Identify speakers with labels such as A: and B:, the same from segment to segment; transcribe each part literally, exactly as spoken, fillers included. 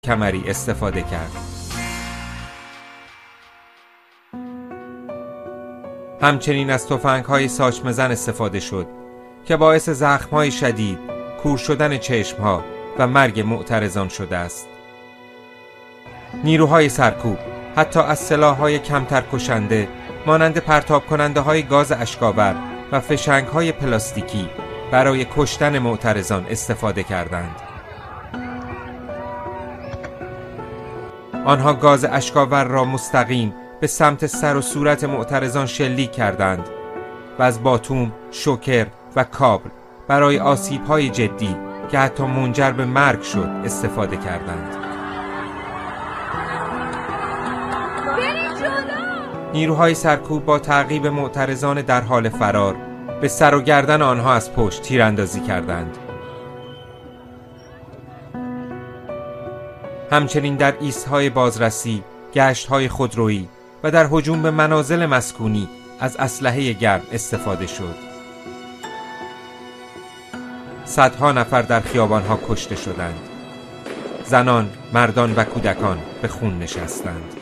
A: کمری استفاده کرد. همچنین از تفنگ‌های ساچمه‌زن استفاده شد که باعث زخم‌های شدید، کور شدن چشم‌ها و مرگ معترضان شده است. نیروهای سرکوب حتی از سلاح‌های کمتر کشنده مانند پرتاب کننده های گاز اشک‌آور و فشنگ های پلاستیکی برای کشتن معترضان استفاده کردند. آنها گاز اشک‌آور را مستقیم به سمت سر و صورت معترضان شلیک کردند و از باتوم، شوکر و کابل برای آسیب های جدی که حتی منجر به مرگ شد استفاده کردند. نیروهای سرکوب با تعقیب معترضان در حال فرار به سر و گردن آنها از پشت تیراندازی کردند. همچنین در ایستهای بازرسی، گشتهای خودرویی و در هجوم به منازل مسکونی از اسلحه گرم استفاده شد. صدها نفر در خیابانها کشته شدند. زنان، مردان و کودکان به خون نشستند.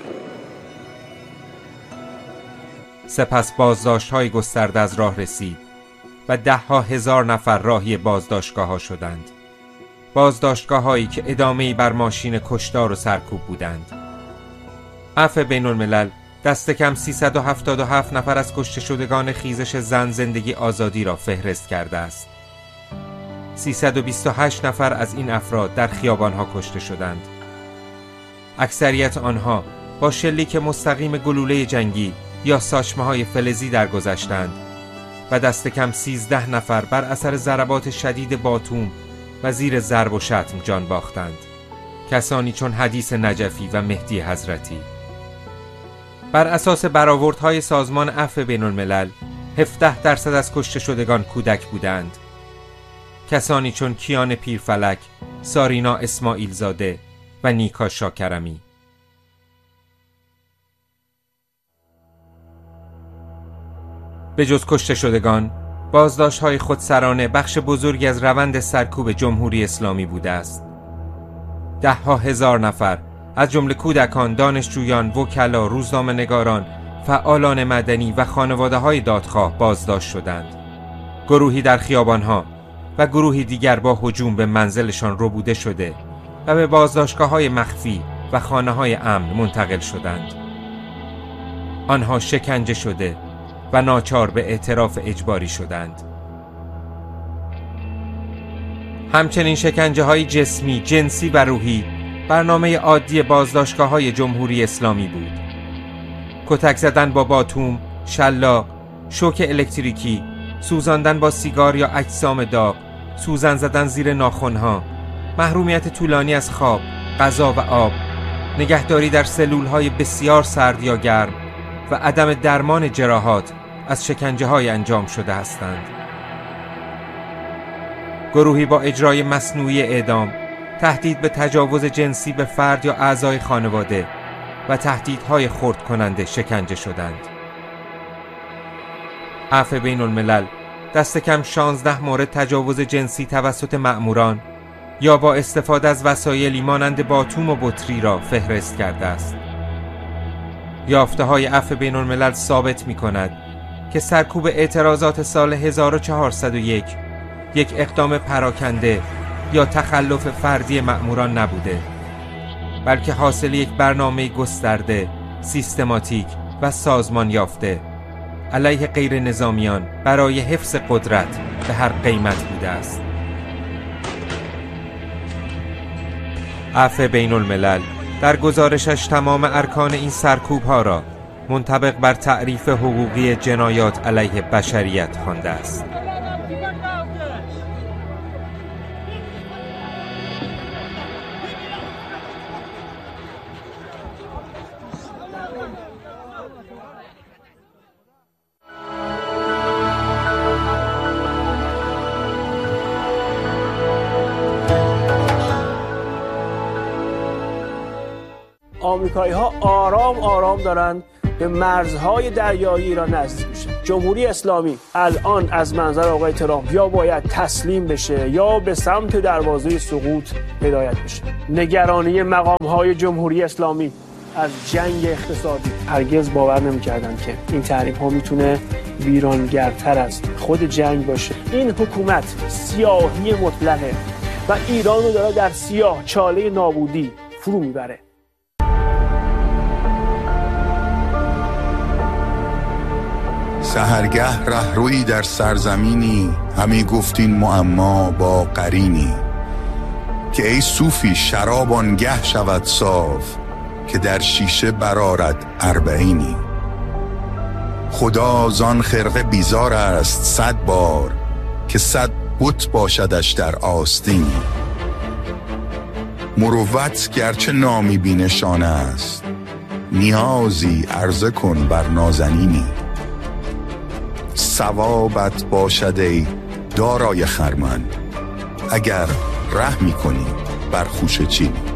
A: سپس بازداشت‌های گسترده از راه رسید و ده ها هزار نفر راهی بازداشتگاه‌ها شدند. بازداشتگاه‌هایی که ادامه‌ای بر ماشین کشتار و سرکوب بودند. عفو بین الملل دست کم سیصد و هفتاد و هفت نفر از کشته شدگان خیزش زن زندگی آزادی را فهرست کرده است. سیصد و بیست و هشت نفر از این افراد در خیابان‌ها کشته شدند. اکثریت آنها با شلیک مستقیم گلوله جنگی یا ساچمه‌های فلزی درگذشتند و دست کم سیزده نفر بر اثر ضربات شدید باتوم و زیر ضرب و شتم جان باختند. کسانی چون حدیث نجفی و مهدی حضرتی. بر اساس برآوردهای سازمان عفو بین الملل هفده درصد از کشته شدگان کودک بودند. کسانی چون کیان پیرفلک، سارینا اسماعیل زاده و نیکا شاکرمی. به جز کشته شدگان، بازداشت‌های خودسرانه بخش بزرگی از روند سرکوب جمهوری اسلامی بوده است. ده ها هزار نفر از جمله کودکان، دانشجویان، وکلا، روزنامه‌نگاران، فعالان مدنی و خانواده‌های دادخواه بازداشت شدند. گروهی در خیابان‌ها و گروهی دیگر با هجوم به منزلشان ربوده شده و به بازداشتگاه‌های مخفی و خانه‌های امن منتقل شدند. آنها شکنجه شده و ناچار به اعتراف اجباری شدند. همچنین شکنجه های جسمی، جنسی و روحی برنامه عادی بازداشتگاه های جمهوری اسلامی بود. کتک زدن با باتوم، شلاق، شوک الکتریکی، سوزاندن با سیگار یا اجسام داغ، سوزن زدن زیر ناخن‌ها، محرومیت طولانی از خواب، غذا و آب، نگهداری در سلول های بسیار سرد یا گرم و عدم درمان جراحات از شکنجه های انجام شده هستند. گروهی با اجرای مصنوعی اعدام، تهدید به تجاوز جنسی به فرد یا اعضای خانواده و تهدیدهای خرد کننده شکنجه شدند. عفو بین الملل دست کم شانزده مورد تجاوز جنسی توسط مأموران یا با استفاده از وسایلی مانند باتوم و بطری را فهرست کرده است. یافته های عفو بین الملل ثابت می کند که سرکوب اعتراضات سال هزار و چهارصد و یک یک اقدام پراکنده یا تخلف فردی مأموران نبوده، بلکه حاصل یک برنامه گسترده، سیستماتیک و سازمان یافته علیه غیر نظامیان برای حفظ قدرت به هر قیمت بوده است. عفو بین الملل در گزارشش تمام ارکان این سرکوب ها را منطبق بر تعریف حقوقی جنایات علیه بشریت خوانده است.
B: آمریکایی ها آرام آرام دارن به مرزهای دریایی ایران نزدیک میشه. جمهوری اسلامی الان از منظر آقای ترامپ یا باید تسلیم بشه یا به سمت دروازه سقوط هدایت بشه. نگرانی مقام‌های جمهوری اسلامی از جنگ اقتصادی، هرگز باور نمی‌کردن که این تحریم‌ها میتونه ویرانگرتر از خود جنگ باشه. این حکومت سیاهی مطلقه و ایران رو داره در سیاه چاله نابودی فرو میبره.
C: سحرگه رهروی در سرزمینی، همی گفتین معما با قرینی، که ای صوفی شراب آنگه شود صاف، که در شیشه برآرد اربعینی. خدا زان خرقه بیزار است صد بار، که صد بت باشدش در آستینی. مروت گرچه نامی بی نشانه است، نیازی عرضه کن بر نازنینی. ثوابت باشد ای دارای خرمن، اگر رحمی کنی بر خوشه چینی.